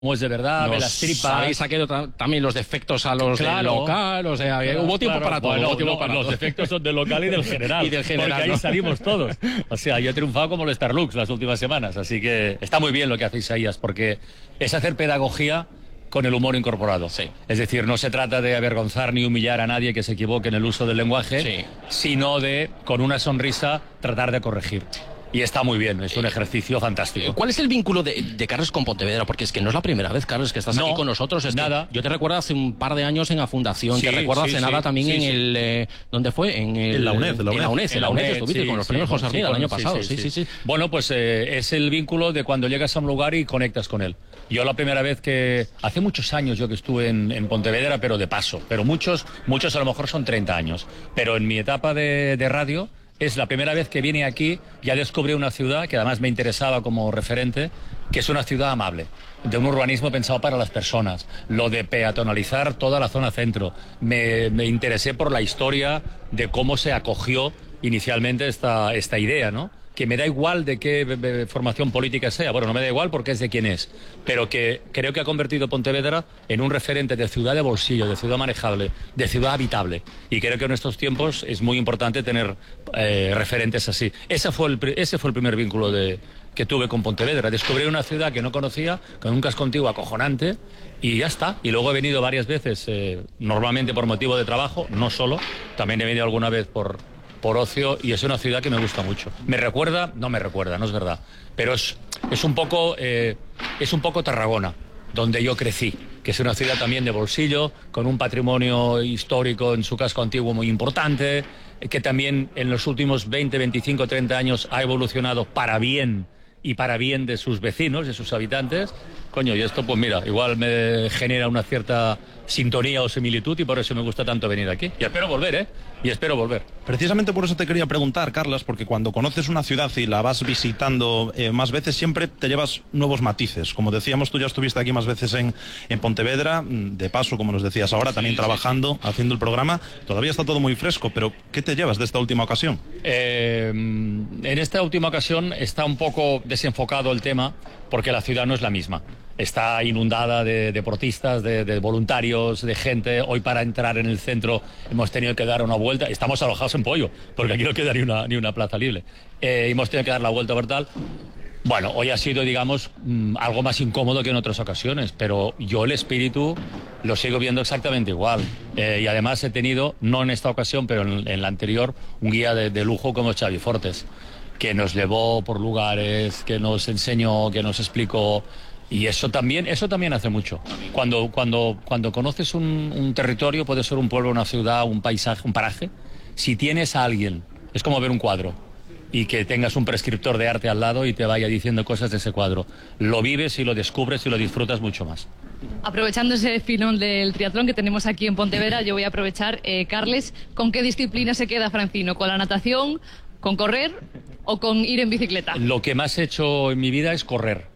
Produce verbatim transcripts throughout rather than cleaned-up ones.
Como es de verdad, Nos ve las tripas. habéis sacado también los defectos a los Claro. del local, o sea, Claro, hubo tiempo claro. para todo. Bueno, hubo tiempo no, para los todo. defectos son del local y del general. Y del general, porque ahí ¿no? salimos todos. O sea, yo he triunfado como el Starlux las últimas semanas. Así que está muy bien lo que hace Isaías, porque es hacer pedagogía con el humor incorporado. Sí. Es decir, no se trata de avergonzar ni humillar a nadie que se equivoque en el uso del lenguaje, Sí. sino de, con una sonrisa, tratar de corregir. Y está muy bien, es un ejercicio fantástico. ¿Cuál es el vínculo de, de Carles con Pontevedra? Porque es que no es la primera vez, Carles, que estás No, aquí con nosotros. Es que nada. yo te recuerdo hace un par de años en la Fundación, Sí, te recuerdo sí, hace sí, nada también sí, en sí. el... Eh, ¿Dónde fue? En, el, En la UNED, en la En la UNED. UNED, en la UNED estuviste sí, con los sí, premios José sí, Armida el con- año sí, pasado. sí, Sí, sí, sí. Bueno, pues eh, es el vínculo de cuando llegas a un lugar y conectas con él. Yo la primera vez que... Hace muchos años yo que estuve en, en Pontevedra, pero de paso. Pero muchos, muchos a lo mejor son treinta años. Pero en mi etapa de, de radio... Es la primera vez que vine aquí, ya descubrí una ciudad que además me interesaba como referente, que es una ciudad amable, de un urbanismo pensado para las personas, lo de peatonalizar toda la zona centro. Me, me interesé por la historia de cómo se acogió inicialmente esta, esta idea, ¿no? Que me da igual de qué be- be- formación política sea, bueno, no me da igual porque es de quién es, pero que creo que ha convertido Pontevedra en un referente de ciudad de bolsillo, de ciudad manejable, de ciudad habitable. Y creo que en estos tiempos es muy importante tener eh, referentes así. Ese fue el, pri- ese fue el primer vínculo de, que tuve con Pontevedra, descubrir una ciudad que no conocía, con un casco antiguo acojonante, y ya está. Y luego he venido varias veces, eh, normalmente por motivo de trabajo, no solo, también he venido alguna vez por... por ocio, y es una ciudad que me gusta mucho. Me recuerda, no me recuerda, no es verdad, pero es, es un poco eh, es un poco Tarragona, donde yo crecí, que es una ciudad también de bolsillo, con un patrimonio histórico en su casco antiguo muy importante, que también en los últimos veinte, veinticinco, treinta años ha evolucionado para bien y para bien de sus vecinos, de sus habitantes. Coño, y esto pues mira, igual me genera una cierta sintonía o similitud y por eso me gusta tanto venir aquí. Y espero volver, ¿eh? Y espero volver. Precisamente por eso te quería preguntar, Carlas, porque cuando conoces una ciudad y la vas visitando eh, más veces, siempre te llevas nuevos matices. Como decíamos, tú ya estuviste aquí más veces en, en Pontevedra, de paso, como nos decías ahora, también trabajando, haciendo el programa. Todavía está todo muy fresco, pero ¿qué te llevas de esta última ocasión? Eh, en esta última ocasión está un poco desenfocado el tema porque la ciudad no es la misma. Está inundada de deportistas, de, de voluntarios, de gente. Hoy para entrar en el centro hemos tenido que dar una vuelta. Estamos alojados en Pollo, porque aquí no queda ni una, ni una plaza libre. Eh, hemos tenido que dar la vuelta por tal. Bueno, hoy ha sido, digamos, mmm, algo más incómodo que en otras ocasiones, pero yo el espíritu lo sigo viendo exactamente igual. Eh, y además he tenido, no en esta ocasión, pero en, en la anterior, un guía de, de lujo como Xavi Fortes, que nos llevó por lugares, que nos enseñó, que nos explicó. Y eso también, eso también hace mucho. Cuando, cuando, cuando conoces un, un territorio, puede ser un pueblo, una ciudad, un paisaje, un paraje, si tienes a alguien, es como ver un cuadro, y que tengas un prescriptor de arte al lado y te vaya diciendo cosas de ese cuadro. Lo vives y lo descubres y lo disfrutas mucho más. Aprovechando ese filón del triatlón que tenemos aquí en Pontevedra, yo voy a aprovechar, eh, Carles, ¿con qué disciplina se queda Francino? ¿Con la natación, con correr o con ir en bicicleta? Lo que más he hecho en mi vida es correr.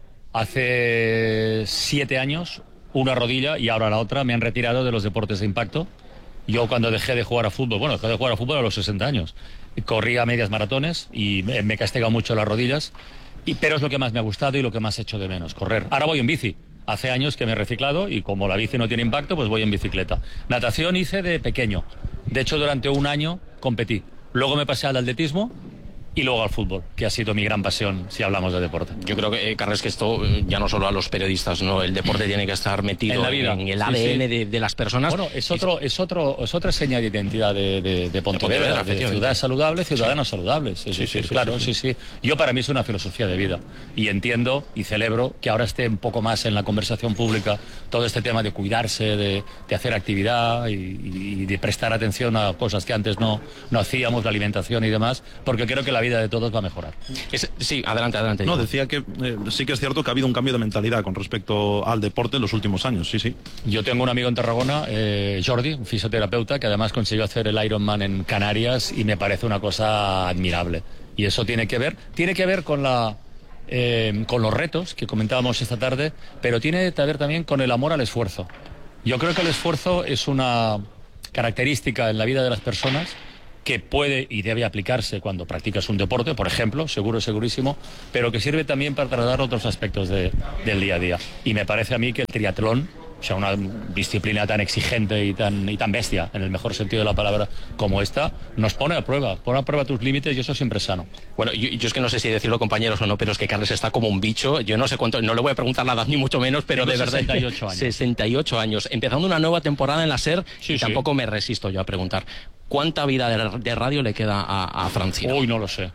Hace siete años, una rodilla y ahora la otra, me han retirado de los deportes de impacto. Yo cuando dejé de jugar a fútbol, bueno, dejé de jugar a fútbol a los sesenta años, corría medias maratones y me, me he castigado mucho las rodillas, y, pero es lo que más me ha gustado y lo que más he hecho de menos, correr. Ahora voy en bici. Hace años que me he reciclado y como la bici no tiene impacto, pues voy en bicicleta. Natación hice de pequeño. De hecho, durante un año competí. Luego me pasé al atletismo y luego al fútbol, que ha sido mi gran pasión si hablamos de deporte. Yo creo que, eh, Carles, que esto eh, ya no solo a los periodistas, no, el deporte tiene que estar metido en la vida, en el sí, A D N sí. De, de las personas. Bueno, es otro, es otro, es otra señal de identidad de, de, de Pontevedra, de, de ciudad saludable, ciudadanos saludables. Sí, sí, sí, sí, claro, sí, sí. Yo para mí es una filosofía de vida y entiendo y celebro que ahora esté un poco más en la conversación pública todo este tema de cuidarse, de, de hacer actividad y, y de prestar atención a cosas que antes no, no hacíamos, la alimentación y demás, porque creo que la vida de todos va a mejorar. Es, sí, adelante, adelante. No, decía que eh, sí que es cierto que ha habido un cambio de mentalidad con respecto al deporte en los últimos años, sí, sí. Yo tengo un amigo en Tarragona, eh, Jordi, un fisioterapeuta, que además consiguió hacer el Ironman en Canarias y me parece una cosa admirable. Y eso tiene que ver, tiene que ver con la... Eh, con los retos que comentábamos esta tarde, pero tiene que ver también con el amor al esfuerzo. Yo creo que el esfuerzo es una característica en la vida de las personas que puede y debe aplicarse cuando practicas un deporte, por ejemplo, seguro, segurísimo, pero que sirve también para tratar otros aspectos de, del día a día. Y me parece a mí que el triatlón, o sea, una disciplina tan exigente y tan, y tan bestia, en el mejor sentido de la palabra, como esta, nos pone a prueba, pone a prueba tus límites y eso siempre es sano. Bueno, yo, yo es que no sé si decirlo, compañeros, o no, pero es que Carles está como un bicho. Yo no sé cuánto, no le voy a preguntar la edad ni mucho menos, pero Tengo de verdad. sesenta y ocho años. sesenta y ocho años. Empezando una nueva temporada en la SER, Sí, y sí. tampoco me resisto yo a preguntar. ¿Cuánta vida de, de radio le queda a, a Francino? Uy, no lo sé.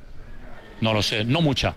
No lo sé. No mucha.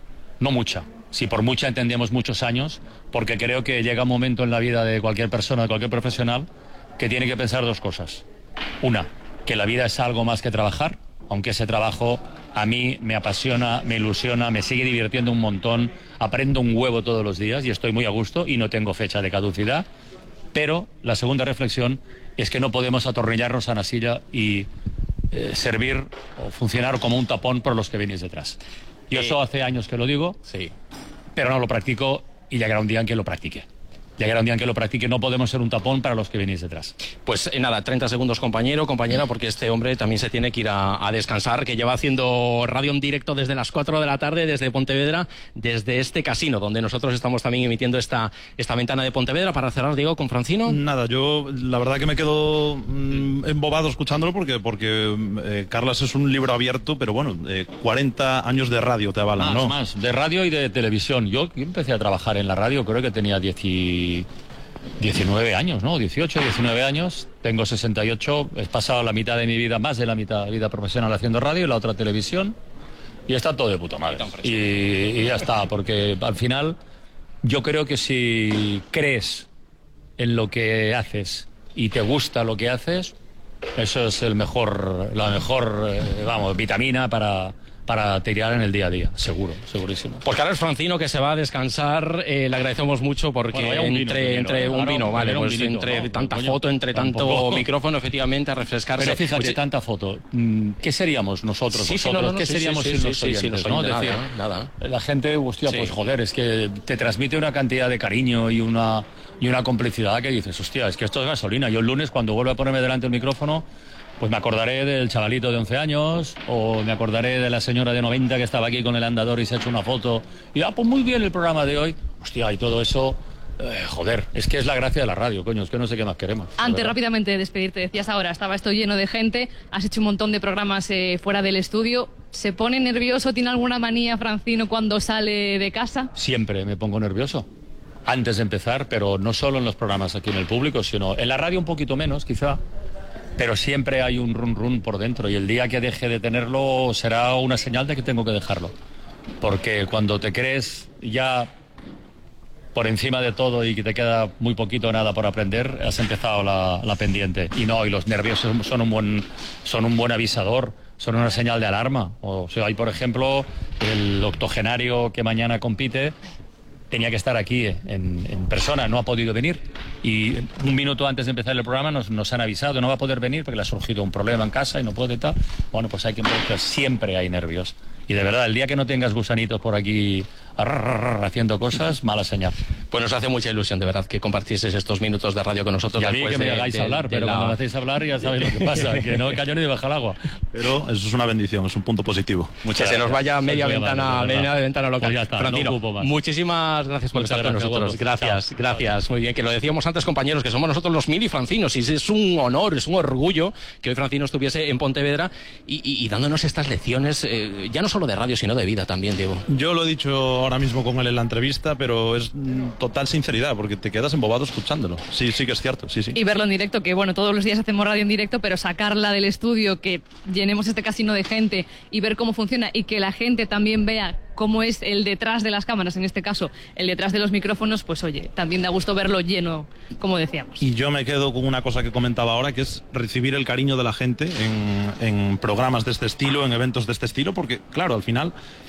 No mucha. Si por mucha entendemos muchos años, porque creo que llega un momento en la vida de cualquier persona, de cualquier profesional, que tiene que pensar dos cosas. Una, que la vida es algo más que trabajar, aunque ese trabajo a mí me apasiona, me ilusiona, me sigue divirtiendo un montón, aprendo un huevo todos los días y estoy muy a gusto y no tengo fecha de caducidad. Pero la segunda reflexión es que no podemos atornillarnos a una silla y eh, servir o funcionar como un tapón por los que venís detrás. Yo eso hace años que lo digo, Sí. pero no lo practico y llegará un día en que lo practique. Llegará un día en que lo practique, no podemos ser un tapón para los que venís detrás. Pues eh, nada, treinta segundos, compañero, compañera, porque este hombre también se tiene que ir a, a descansar, que lleva haciendo radio en directo desde las cuatro de la tarde, desde Pontevedra, desde este casino, donde nosotros estamos también emitiendo esta, esta ventana de Pontevedra. Para cerrar, Diego, con Francino. Nada, yo la verdad que me quedo mm, embobado escuchándolo porque, porque eh, Carlas es un libro abierto, pero bueno, eh, cuarenta años de radio te avalan, Más, ¿no? más, de radio y de televisión. Yo, yo empecé a trabajar en la radio, creo que tenía diez y... diecinueve años, ¿no? dieciocho, diecinueve años, tengo sesenta y ocho, he pasado la mitad de mi vida, más de la mitad de vida profesional haciendo radio y la otra televisión, y está todo de puta madre. Y, y ya está, porque al final yo creo que si crees en lo que haces y te gusta lo que haces, eso es el mejor, la mejor, eh, vamos, vitamina para... para tirar en el día a día, seguro, segurísimo. Pues Carles Francino, que se va a descansar, eh, le agradecemos mucho porque Bueno, vaya un vino entre, primero, entre ¿eh? un Ahora vino, un- vale, primero un pues vinito, entre ¿no? tanta Coño, foto, entre tanto tampoco. micrófono, efectivamente, a refrescarse. Pero fíjate, Pues, tanta foto. mm, ¿Qué seríamos nosotros, Sí, sí, vosotros? no, no, no, ¿Qué sí, seríamos sí, sin sí, los sí, sí, oyentes, sin no? oyentes, Decir, nada, nada. la gente, hostia, Sí. pues joder, es que te transmite una cantidad de cariño y una, y una complicidad que dices, hostia, es que esto es gasolina. Yo el lunes, cuando vuelvo a ponerme delante del micrófono, pues me acordaré del chavalito de once años, o me acordaré de la señora de noventa que estaba aquí con el andador y se ha hecho una foto. Y, ah, pues muy bien el programa de hoy. Hostia, y todo eso, eh, joder, es que es la gracia de la radio, coño, es que no sé qué más queremos. la Antes, verdad. rápidamente, de despedirte, decías ahora, estaba esto lleno de gente, has hecho un montón de programas eh, fuera del estudio. ¿Se pone nervioso, tiene alguna manía Francino cuando sale de casa? Siempre me pongo nervioso antes de empezar, pero no solo en los programas aquí en el público, sino en la radio un poquito menos, quizá. Pero siempre hay un run run por dentro y el día que deje de tenerlo será una señal de que tengo que dejarlo. Porque cuando te crees ya por encima de todo y que te queda muy poquito o nada por aprender, has empezado la, la pendiente. Y no, y los nervios son, son un buen, son un buen avisador, son una señal de alarma. O sea, hay, por ejemplo, el octogenario que mañana compite, tenía que estar aquí en, en persona, no ha podido venir. Y un minuto antes de empezar el programa nos, nos han avisado, no va a poder venir porque le ha surgido un problema en casa y no puede y tal. Bueno, pues hay que empezar, siempre hay nervios. Y de verdad, el día que no tengas gusanitos por aquí arr, haciendo cosas, mala señal. Pues nos hace mucha ilusión, de verdad, que compartieses estos minutos de radio con nosotros. Y a mí después que me de- hagáis de- hablar, de pero la- cuando me hacéis hablar ya sabéis lo que pasa, que no callo ni de bajar agua. Pero eso es una bendición, es un punto positivo. Que se nos vaya media Sois muy ventana, amables, de media verdad. ventana local. Pues ya está, Francino, no ocupo más. muchísimas gracias por Muchas estar con gracias, nosotros. guapo. Gracias, Chao. gracias. Muy bien, que lo decíamos antes, compañeros, que somos nosotros los mini Francinos y es un honor, es un orgullo que hoy Francino estuviese en Pontevedra y, y- y dándonos estas lecciones, eh, ya no solo de radio, sino de vida también, Diego. Yo lo he dicho ahora mismo con él en la entrevista, pero es mm, total sinceridad, porque te quedas embobado escuchándolo. Sí, sí que es cierto, sí, sí. Y verlo en directo, que bueno, todos los días hacemos radio en directo, pero sacarla del estudio, que llenemos este casino de gente y ver cómo funciona y que la gente también vea cómo es el detrás de las cámaras, en este caso, el detrás de los micrófonos, pues oye, también da gusto verlo lleno, como decíamos. Y yo me quedo con una cosa que comentaba ahora, que es recibir el cariño de la gente en, en programas de este estilo, en eventos de este estilo, porque claro, al final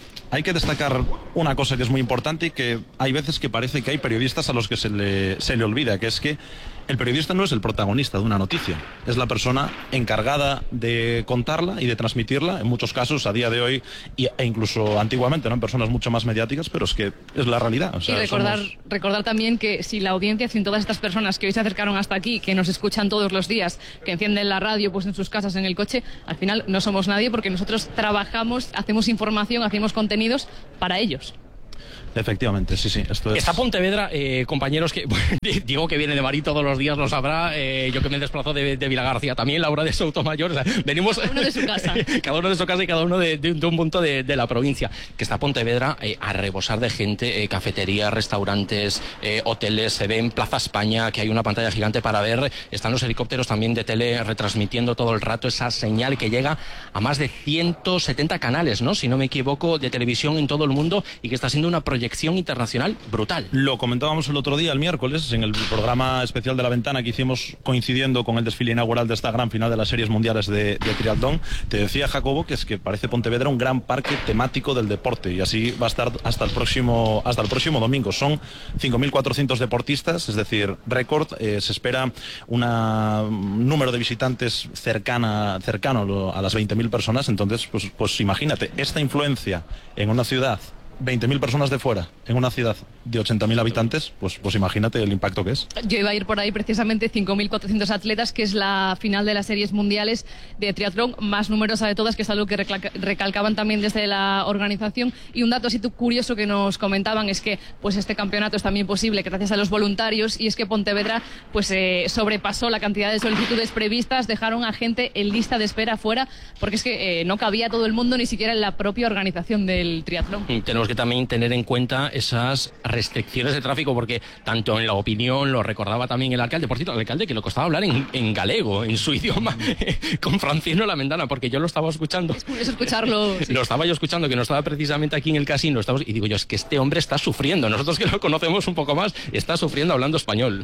hay que destacar una cosa que es muy importante y que hay veces que parece que hay periodistas a los que se le, se le olvida, que es que el periodista no es el protagonista de una noticia, es la persona encargada de contarla y de transmitirla, en muchos casos a día de hoy e incluso antiguamente, ¿no? En personas mucho más mediáticas, pero es que es la realidad. O sea, y recordar, somos... recordar también que si la audiencia, sin todas estas personas que hoy se acercaron hasta aquí, que nos escuchan todos los días, que encienden la radio pues en sus casas, en el coche, al final no somos nadie porque nosotros trabajamos, hacemos información, hacemos contenidos para ellos. Efectivamente, sí, sí. Esto es... Está Pontevedra, eh, compañeros, que digo que viene de Marí todos los días, lo sabrá. Eh, yo que me desplazo de, de Vilagarcía también, Laura de Soutomayor. O sea, venimos. Cada uno de su casa. Cada uno de su casa y cada uno de, de, de un punto de, de la provincia. Que está Pontevedra eh, a rebosar de gente, eh, cafeterías, restaurantes, eh, hoteles. Se ve en Plaza España que hay una pantalla gigante para ver. Están los helicópteros también de tele retransmitiendo todo el rato esa señal que llega a más de ciento setenta canales, ¿no? Si no me equivoco, de televisión en todo el mundo y que está siendo una proyección internacional brutal. Lo comentábamos el otro día, el miércoles, en el programa especial de La Ventana que hicimos coincidiendo con el desfile inaugural de esta gran final de las series mundiales de, de triatlón. Te decía, Jacobo, que es que parece Pontevedra un gran parque temático del deporte y así va a estar hasta el próximo, hasta el próximo domingo. Son cinco mil cuatrocientos deportistas, es decir, récord. Eh, se espera una, un número de visitantes cercana, cercano a las veinte mil personas. Entonces, pues, pues imagínate, esta influencia en una ciudad, veinte mil personas de fuera, en una ciudad de ochenta mil habitantes, pues, pues imagínate el impacto que es. Yo iba a ir por ahí precisamente cinco mil cuatrocientos atletas, que es la final de las series mundiales de triatlón más numerosa de todas, que es algo que recalcaban también desde la organización. Y un dato así curioso que nos comentaban es que pues este campeonato es también posible gracias a los voluntarios, y es que Pontevedra pues eh, sobrepasó la cantidad de solicitudes previstas, dejaron a gente en lista de espera fuera, porque es que eh, no cabía todo el mundo, ni siquiera en la propia organización del triatlón. Tenemos que también tener en cuenta esas restricciones de tráfico, porque tanto en la opinión lo recordaba también el alcalde, por cierto, el alcalde que le costaba hablar en, en galego, en su idioma, con Francino Lamendana, porque yo lo estaba escuchando. Es curioso escucharlo. Sí. Lo estaba yo escuchando, que no estaba precisamente aquí en el casino, estamos, y digo yo, es que este hombre está sufriendo, nosotros que lo conocemos un poco más, está sufriendo hablando español.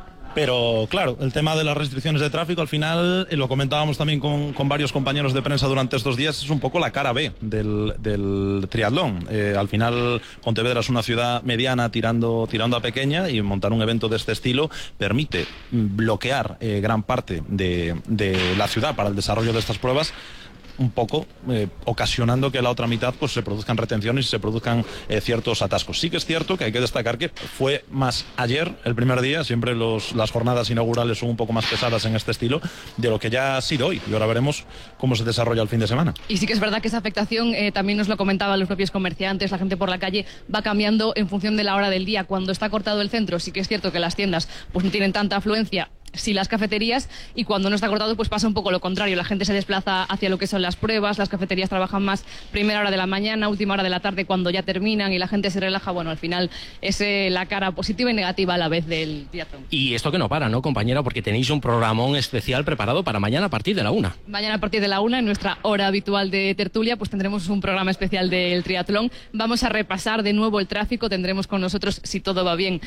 Pero claro, el tema de las restricciones de tráfico, al final, y lo comentábamos también con, con varios compañeros de prensa durante estos días, es un poco la cara B del, del triatlón. Eh, al final, Pontevedra es una ciudad mediana tirando, tirando a pequeña, y montar un evento de este estilo permite bloquear eh, gran parte de, de la ciudad para el desarrollo de estas pruebas, un poco eh, ocasionando que la otra mitad pues se produzcan retenciones y se produzcan eh, ciertos atascos. Sí que es cierto que hay que destacar que fue más ayer, el primer día, siempre los, las jornadas inaugurales son un poco más pesadas en este estilo, de lo que ya ha sido hoy, y ahora veremos cómo se desarrolla el fin de semana. Y sí que es verdad que esa afectación, eh, también nos lo comentaban los propios comerciantes, la gente por la calle, va cambiando en función de la hora del día. Cuando está cortado el centro, sí que es cierto que las tiendas pues no tienen tanta afluencia, sí las cafeterías, y cuando no está cortado pues pasa un poco lo contrario, la gente se desplaza hacia lo que son las pruebas, las cafeterías trabajan más primera hora de la mañana, última hora de la tarde cuando ya terminan y la gente se relaja. Bueno, al final es eh, la cara positiva y negativa a la vez del triatlón. Y esto que no para, ¿no, compañera? Porque tenéis un programón especial preparado para mañana a partir de la una. Mañana a partir de la una, en nuestra hora habitual de tertulia, pues tendremos un programa especial del triatlón. Vamos a repasar de nuevo el tráfico, tendremos con nosotros, si todo va bien,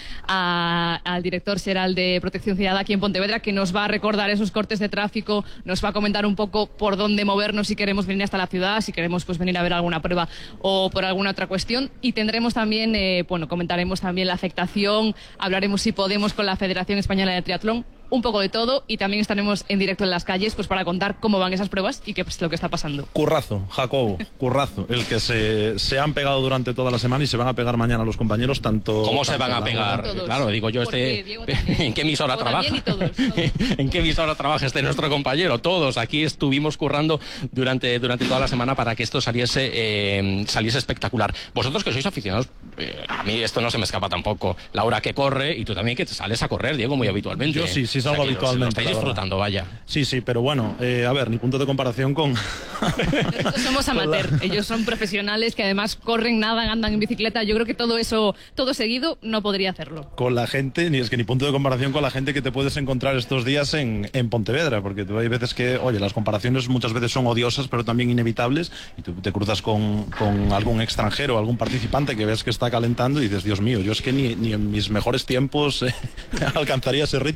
a, al director general de Protección Ciudadana aquí en Pontevedra, que nos va a recordar esos cortes de tráfico, nos va a comentar un poco por dónde movernos si queremos venir hasta la ciudad, si queremos pues venir a ver alguna prueba o por alguna otra cuestión. Y tendremos también, eh, bueno, comentaremos también la afectación, hablaremos si podemos con la Federación Española de Triatlón, un poco de todo, y también estaremos en directo en las calles pues para contar cómo van esas pruebas y qué es lo que está pasando. Currazo, Jacobo, currazo, el que se, se han pegado durante toda la semana y se van a pegar mañana los compañeros, tanto... ¿Cómo se van a pegar? Todos. Claro, digo yo, este... ¿En qué emisora trabaja? Todos, todos. ¿En qué emisora trabaja este nuestro compañero? Todos, aquí estuvimos currando durante, durante toda la semana para que esto saliese, eh, saliese espectacular. Vosotros que sois aficionados, eh, a mí esto no se me escapa tampoco. Laura que corre, y tú también que te sales a correr, Diego, muy habitualmente. Yo sí, sí salgo, o sea, habitualmente. Lo estáis disfrutando, vaya. Sí, sí, pero bueno, eh, a ver, ni punto de comparación con... Nosotros somos amateur, ellos son profesionales que además corren, nadan, andan en bicicleta. Yo creo que todo eso, todo seguido, no podría hacerlo. Con la gente, ni es que ni punto de comparación con la gente que te puedes encontrar estos días en, en Pontevedra, porque tú hay veces que, oye, las comparaciones muchas veces son odiosas, pero también inevitables, y tú te cruzas con, con algún extranjero, algún participante que ves que está calentando y dices, Dios mío, yo es que ni, ni en mis mejores tiempos eh, alcanzaría ese ritmo. Lo que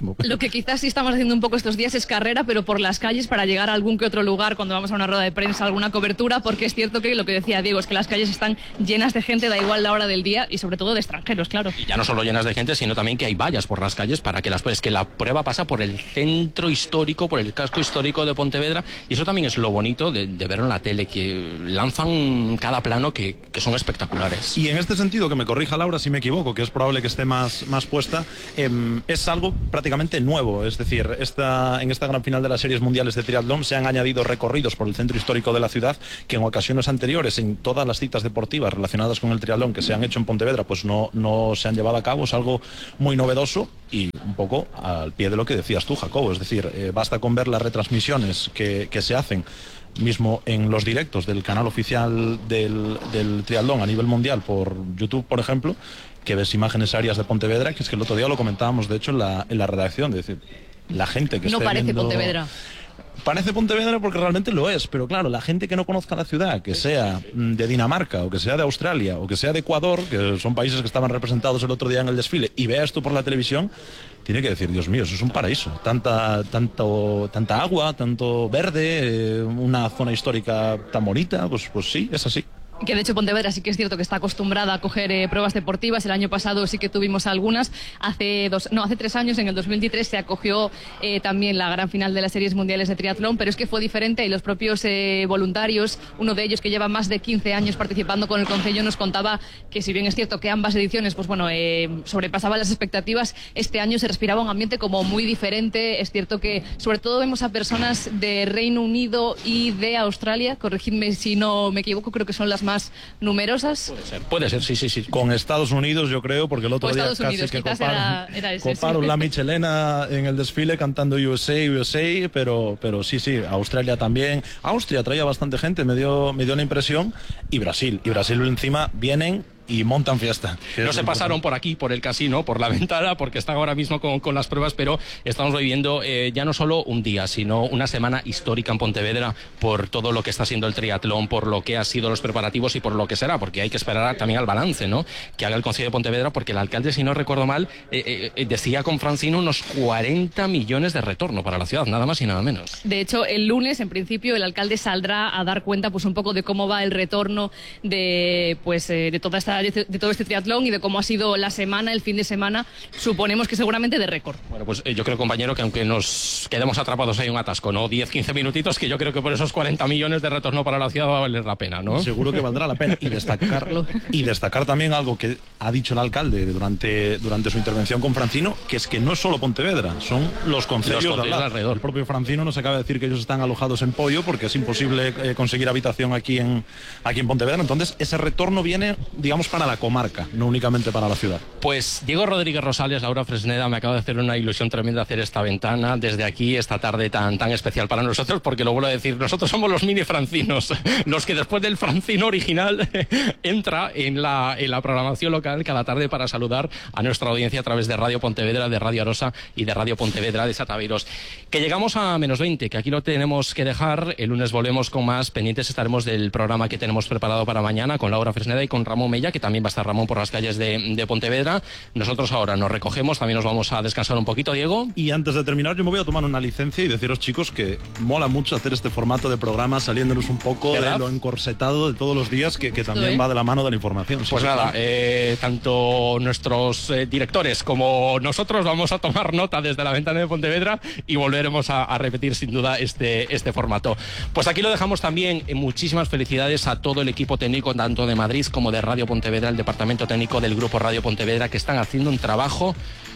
quizás sí estamos haciendo un poco estos días es carrera, pero por las calles para llegar a algún que otro lugar cuando vamos a una rueda de prensa, alguna cobertura, porque es cierto que lo que decía Diego es que las calles están llenas de gente, da igual la hora del día y sobre todo de extranjeros, claro. Y ya no solo llenas de gente, sino también que hay vallas por las calles para que las pues que la prueba pasa por el centro histórico, por el casco histórico de Pontevedra, y eso también es lo bonito de, de verlo en la tele, que lanzan cada plano que, que son espectaculares. Y en este sentido, que me corrija Laura si me equivoco, que es probable que esté más, más puesta, eh, es algo prácticamente nuevo, es decir, esta, en esta gran final de las series mundiales de triatlón se han añadido recorridos por el centro histórico de la ciudad que en ocasiones anteriores, en todas las citas deportivas relacionadas con el triatlón que se han hecho en Pontevedra, pues no, no se han llevado a cabo. Es algo muy novedoso y un poco al pie de lo que decías tú, Jacobo, es decir, eh, basta con ver las retransmisiones que, que se hacen mismo en los directos del canal oficial del, del triatlón a nivel mundial por YouTube, por ejemplo, que ves imágenes aéreas de Pontevedra, que es que el otro día lo comentábamos de hecho en la, en la redacción, es decir, la gente que no esté parece viendo... Pontevedra. Parece Pontevedra porque realmente lo es, pero claro, la gente que no conozca la ciudad, que sea de Dinamarca o que sea de Australia o que sea de Ecuador, que son países que estaban representados el otro día en el desfile, y vea esto por la televisión, tiene que decir, Dios mío, eso es un paraíso. Tanta, tanto, tanta agua, tanto verde, eh, una zona histórica tan bonita, pues, pues sí, es así. Que de hecho Pontevedra sí que es cierto que está acostumbrada a coger eh, pruebas deportivas. El año pasado sí que tuvimos algunas. Hace dos, no, hace tres años, en el dos mil veintitrés, se acogió eh, también la gran final de las series mundiales de triatlón, pero es que fue diferente y los propios eh, voluntarios, uno de ellos que lleva más de quince años participando con el Concello, nos contaba que si bien es cierto que ambas ediciones pues bueno eh, sobrepasaban las expectativas, este año se respiraba un ambiente como muy diferente. Es cierto que sobre todo vemos a personas de Reino Unido y de Australia, corregidme si no me equivoco, creo que son las más más numerosas. Puede ser, puede ser, sí, sí, sí. Con Estados Unidos, yo creo, porque el otro o día Estados casi Unidos, que quizás coparon, era, era ese, coparon sí. la Michelena en el desfile cantando U S A, U S A, pero, pero sí, sí, Australia también. Austria traía bastante gente, me dio, me dio la impresión, y Brasil, y Brasil encima vienen y montan fiesta. No se pasaron por aquí, por el casino, por la ventana, porque están ahora mismo con, con las pruebas, pero estamos viviendo eh, ya no solo un día, sino una semana histórica en Pontevedra por todo lo que está siendo el triatlón, por lo que han sido los preparativos y por lo que será, porque hay que esperar también al balance, ¿no?, que haga el Concello de Pontevedra, porque el alcalde, si no recuerdo mal, eh, eh, decía con Francino unos cuarenta millones de retorno para la ciudad, nada más y nada menos. De hecho, el lunes, en principio, el alcalde saldrá a dar cuenta pues un poco de cómo va el retorno de, pues, eh, de toda esta de todo este triatlón y de cómo ha sido la semana, el fin de semana, suponemos que seguramente de récord. Bueno, pues eh, yo creo, compañero, que aunque nos quedemos atrapados ahí un atasco, ¿no?, diez, quince minutitos, que yo creo que por esos cuarenta millones de retorno para la ciudad va a valer la pena, ¿no? Seguro que valdrá la pena. Y destacarlo y destacar también algo que ha dicho el alcalde durante, durante su intervención con Francino, que es que no es solo Pontevedra, son los concellos Los concellos de alrededor. El propio Francino nos acaba de decir que ellos están alojados en Poio porque es imposible eh, conseguir habitación aquí en, aquí en Pontevedra. Entonces ese retorno viene, digamos, para la comarca, no únicamente para la ciudad. Pues Diego Rodríguez Rosales, Laura Fresneda, me acaba de hacer una ilusión tremenda hacer esta ventana desde aquí, esta tarde tan, tan especial para nosotros, porque lo vuelvo a decir, nosotros somos los mini francinos, los que después del francino original entra en la, en la programación local cada tarde para saludar a nuestra audiencia a través de Radio Pontevedra, de Radio Arosa y de Radio Pontevedra de Sataviros. Que llegamos a menos veinte, que aquí lo tenemos que dejar. El lunes volvemos con más. Pendientes estaremos del programa que tenemos preparado para mañana con Laura Fresneda y con Ramón Mella, que también va a estar Ramón por las calles de, de Pontevedra. Nosotros ahora nos recogemos, también nos vamos a descansar un poquito, Diego. Y antes de terminar, yo me voy a tomar una licencia y deciros, chicos, que mola mucho hacer este formato de programa saliéndonos un poco ¿verdad?, de lo encorsetado de todos los días, que, que también ¿eh? va de la mano de la información. Pues sí, nada, sí. eh, tanto nuestros eh, directores como nosotros vamos a tomar nota desde la ventana de Pontevedra y volveremos a, a repetir sin duda este, este formato. Pues aquí lo dejamos también. Eh, muchísimas felicidades a todo el equipo técnico, tanto de Madrid como de Radio Pontevedra, el departamento técnico del Grupo Radio Pontevedra, que están haciendo un trabajo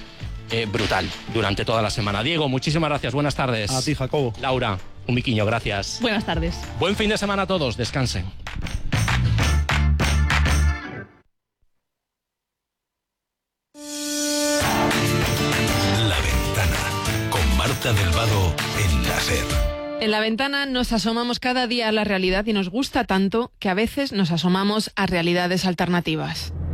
eh, brutal durante toda la semana. Diego, muchísimas gracias, buenas tardes. A ti, Jacobo. Laura, un biquiño, gracias. Buenas tardes. Buen fin de semana a todos, descansen. La Ventana, con Marta del Vado en la SER. En La Ventana nos asomamos cada día a la realidad y nos gusta tanto que a veces nos asomamos a realidades alternativas.